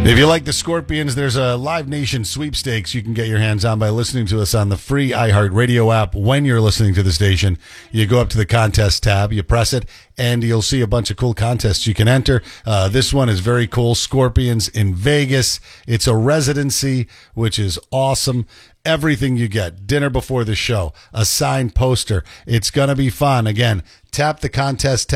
If you like the Scorpions, there's a Live Nation sweepstakes you can get your hands on by listening to us on the free iHeartRadio app. When you're listening to the station, you go up to the contest tab, you press it, and you'll see a bunch of cool contests you can enter. This one is very cool. Scorpions in Vegas. It's a residency, which is awesome. Everything you get. Dinner before the show. A signed poster. It's going to be fun. Again, tap the contest tab.